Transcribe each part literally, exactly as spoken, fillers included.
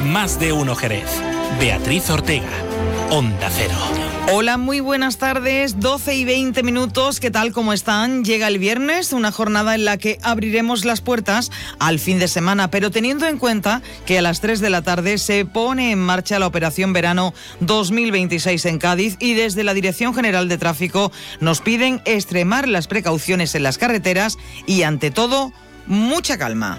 Más de Uno Jerez. Beatriz Ortega, Onda Cero. Hola, muy buenas tardes, doce y veinte minutos, ¿qué tal? ¿Cómo están? Llega el viernes, una jornada en la que abriremos las puertas al fin de semana, pero teniendo en cuenta que a las tres de la tarde se pone en marcha la Operación Verano dos mil veintiséis en Cádiz y desde la Dirección General de Tráfico nos piden extremar las precauciones en las carreteras y, ante todo, mucha calma.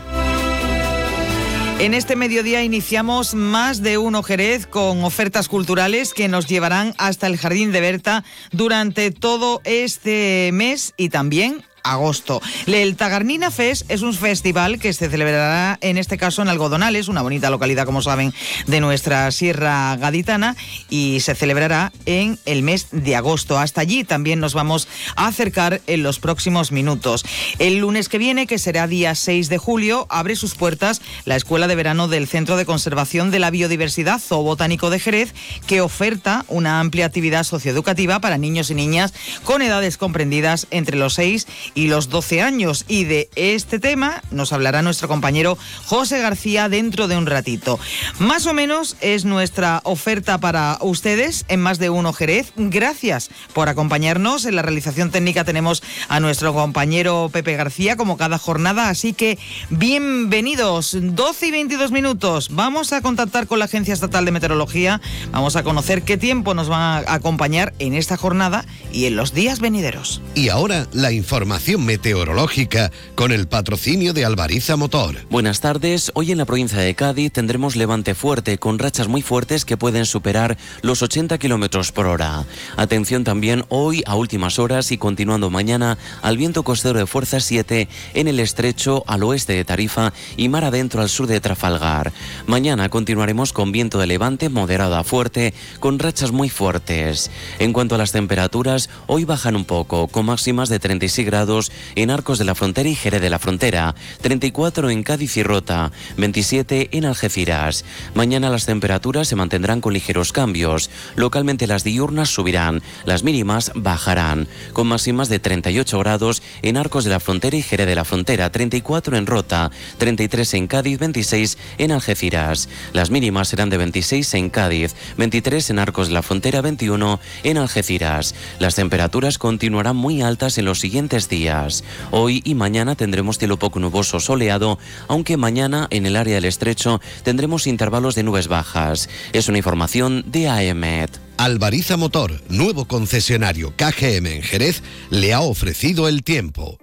En este mediodía iniciamos Más de Uno Jerez con ofertas culturales que nos llevarán hasta el Jardín de Berta durante todo este mes y también agosto. El Tagarnina Fest es un festival que se celebrará en este caso en Algodonales, una bonita localidad, como saben, de nuestra Sierra Gaditana, y se celebrará en el mes de agosto. Hasta allí también nos vamos a acercar en los próximos minutos. El lunes que viene, que será día seis de julio, abre sus puertas la Escuela de Verano del Centro de Conservación de la Biodiversidad Zoobotánico de Jerez, que oferta una amplia actividad socioeducativa para niños y niñas con edades comprendidas entre los seis y los doce años, y de este tema nos hablará nuestro compañero José García dentro de un ratito. Más o menos es nuestra oferta para ustedes en Más de Uno Jerez. Gracias por acompañarnos. En la realización técnica tenemos a nuestro compañero Pepe García, como cada jornada, así que bienvenidos. doce y veintidós minutos. Vamos a contactar con la Agencia Estatal de Meteorología, vamos a conocer qué tiempo nos va a acompañar en esta jornada y en los días venideros. Y ahora la información meteorológica con el patrocinio de Albariza Motor. Buenas tardes. Hoy en la provincia de Cádiz tendremos levante fuerte con rachas muy fuertes que pueden superar los ochenta kilómetros por hora. Atención también hoy a últimas horas y continuando mañana al viento costero de fuerza siete en el estrecho al oeste de Tarifa y mar adentro al sur de Trafalgar. Mañana continuaremos con viento de levante moderado a fuerte con rachas muy fuertes. En cuanto a las temperaturas, hoy bajan un poco con máximas de treinta y seis grados en Arcos de la Frontera y Jerez de la Frontera, treinta y cuatro en Cádiz y Rota, veintisiete en Algeciras. Mañana las temperaturas se mantendrán con ligeros cambios. Localmente las diurnas subirán, las mínimas bajarán, con máximas de treinta y ocho grados en Arcos de la Frontera y Jerez de la Frontera, treinta y cuatro en Rota, treinta y tres en Cádiz, veintiséis en Algeciras. Las mínimas serán de veintiséis en Cádiz, veintitrés en Arcos de la Frontera, veintiuno en Algeciras. Las temperaturas continuarán muy altas en los siguientes días. Hoy y mañana tendremos cielo poco nuboso soleado, aunque mañana en el área del estrecho tendremos intervalos de nubes bajas. Es una información de A E M E T. Albariza Motor, nuevo concesionario K G M en Jerez, le ha ofrecido el tiempo.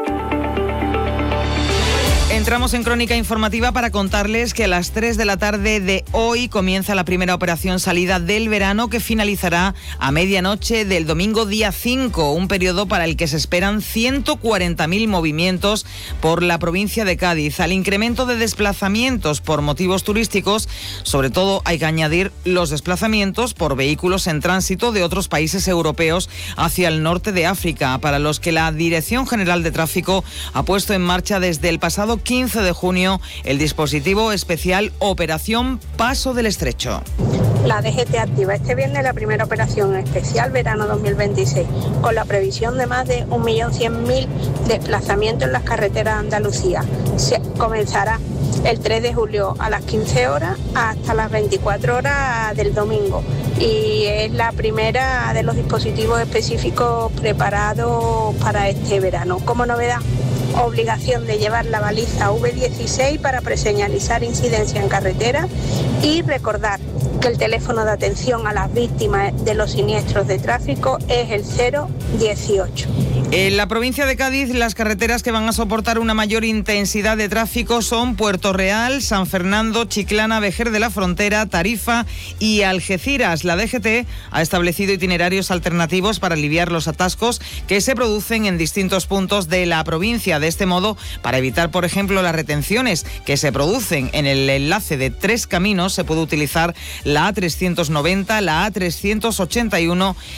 Entramos en crónica informativa para contarles que a las tres de la tarde de hoy comienza la primera operación salida del verano, que finalizará a medianoche del domingo día cinco, un periodo para el que se esperan ciento cuarenta mil movimientos por la provincia de Cádiz. Al incremento de desplazamientos por motivos turísticos, sobre todo hay que añadir los desplazamientos por vehículos en tránsito de otros países europeos hacia el norte de África, para los que la Dirección General de Tráfico ha puesto en marcha desde el pasado quince de junio el dispositivo especial Operación Paso del Estrecho. La D G T activa este viernes la primera operación especial verano dos mil veintiséis, con la previsión de más de un millón cien mil desplazamientos en las carreteras de Andalucía. Se comenzará el tres de julio a las quince horas hasta las veinticuatro horas del domingo, y es la primera de los dispositivos específicos preparados para este verano. Como novedad, obligación de llevar la baliza V dieciséis para preseñalizar incidencia en carretera, y recordar que el teléfono de atención a las víctimas de los siniestros de tráfico es el cero dieciocho. En la provincia de Cádiz, las carreteras que van a soportar una mayor intensidad de tráfico son Puerto Real, San Fernando, Chiclana, Vejer de la Frontera, Tarifa y Algeciras. La D G T ha establecido itinerarios alternativos para aliviar los atascos que se producen en distintos puntos de la provincia. De este modo, para evitar, por ejemplo, las retenciones que se producen en el enlace de Tres Caminos, se puede utilizar la A trescientos noventa, la A trescientos ochenta y uno